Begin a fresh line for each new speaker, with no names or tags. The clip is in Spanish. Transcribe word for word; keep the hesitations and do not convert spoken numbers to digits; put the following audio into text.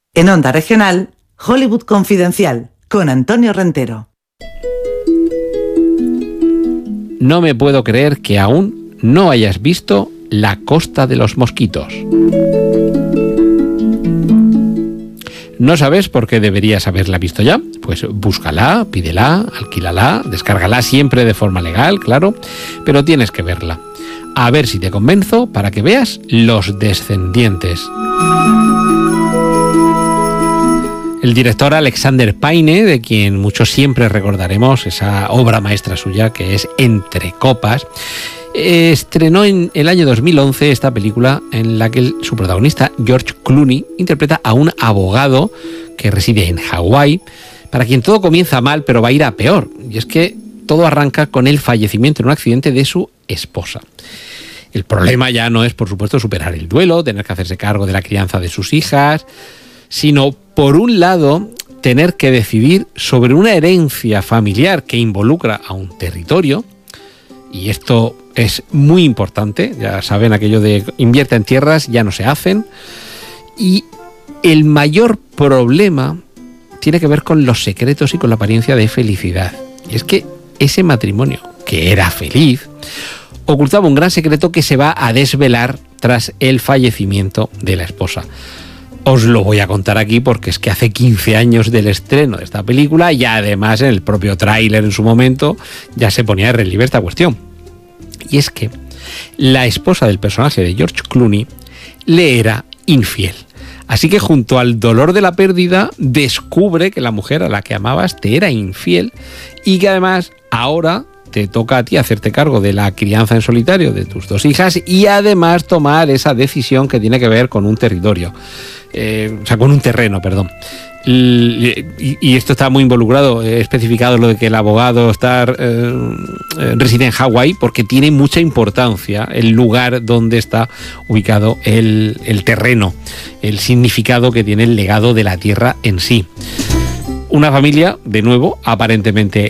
En Onda Regional, Hollywood Confidencial, con Antonio Rentero.
No me puedo creer que aún no hayas visto La Costa de los Mosquitos. ¿No sabes por qué deberías haberla visto ya? Pues búscala, pídela, alquílala, descárgala siempre de forma legal, claro, pero tienes que verla. A ver si te convenzo para que veas Los Descendientes. El director Alexander Payne, de quien muchos siempre recordaremos esa obra maestra suya que es Entre Copas, estrenó en el año dos mil once esta película en la que el, su protagonista, George Clooney, interpreta a un abogado que reside en Hawái, para quien todo comienza mal, pero va a ir a peor. Y es que todo arranca con el fallecimiento en un accidente de su esposa. El problema ya no es, por supuesto, superar el duelo, tener que hacerse cargo de la crianza de sus hijas, sino, por un lado, tener que decidir sobre una herencia familiar que involucra a un territorio. Y esto es muy importante, ya saben, aquello de invierte en tierras, ya no se hacen. Y el mayor problema tiene que ver con los secretos y con la apariencia de felicidad. Y es que ese matrimonio, que era feliz, ocultaba un gran secreto que se va a desvelar tras el fallecimiento de la esposa. Os lo voy a contar aquí porque es que hace quince años del estreno de esta película y además en el propio tráiler en su momento ya se ponía de relieve esta cuestión. Y es que la esposa del personaje de George Clooney le era infiel. Así que junto al dolor de la pérdida descubre que la mujer a la que amabas te era infiel y que además ahora te toca a ti hacerte cargo de la crianza en solitario de tus dos hijas y además tomar esa decisión que tiene que ver con un territorio, eh, o sea, con un terreno, perdón. Y, y esto está muy involucrado, he especificado lo de que el abogado está, eh, reside en Hawái porque tiene mucha importancia el lugar donde está ubicado el, el terreno, el significado que tiene el legado de la tierra en sí. Una familia, de nuevo, aparentemente